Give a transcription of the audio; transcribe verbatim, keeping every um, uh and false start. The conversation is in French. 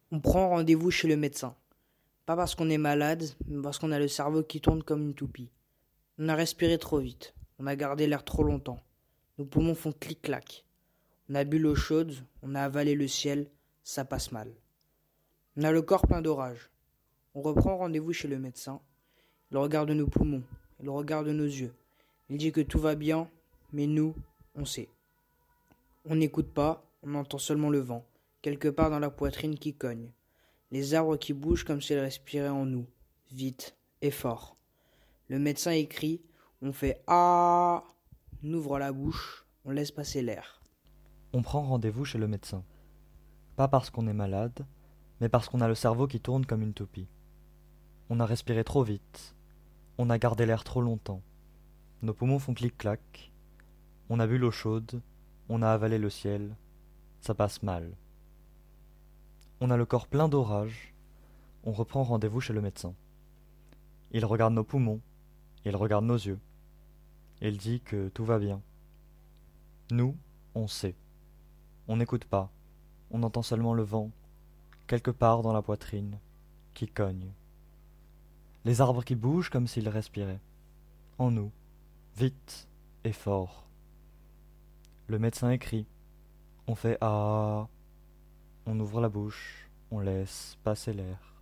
On prend rendez-vous chez le médecin. Pas parce qu'on est malade, mais parce qu'on a le cerveau qui tourne comme une toupie. On a respiré trop vite. On a gardé l'air trop longtemps. Nos poumons font clic-clac. On a bu l'eau chaude, on a avalé le ciel, ça passe mal. On a le corps plein d'orage. On reprend rendez-vous chez le médecin. Il regarde nos poumons, il regarde nos yeux. Il dit que tout va bien, mais nous, on sait. On n'écoute pas, on entend seulement le vent, quelque part dans la poitrine qui cogne. Les arbres qui bougent comme s'ils respiraient en nous, vite et fort. Le médecin écrit, on fait ah, on ouvre la bouche, on laisse passer l'air. On prend rendez-vous chez le médecin. Pas parce qu'on est malade, mais parce qu'on a le cerveau qui tourne comme une toupie. On a respiré trop vite. On a gardé l'air trop longtemps. Nos poumons font clic-clac. On a bu l'eau chaude. On a avalé le ciel. Ça passe mal. On a le corps plein d'orage. On reprend rendez-vous chez le médecin. Il regarde nos poumons. Il regarde nos yeux. Il dit que tout va bien. Nous, on sait. On n'écoute pas. On entend seulement le vent, quelque part dans la poitrine, qui cogne. Les arbres qui bougent comme s'ils respiraient. En nous, vite et fort. Le médecin écrit. On fait ah. On ouvre la bouche, on laisse passer l'air.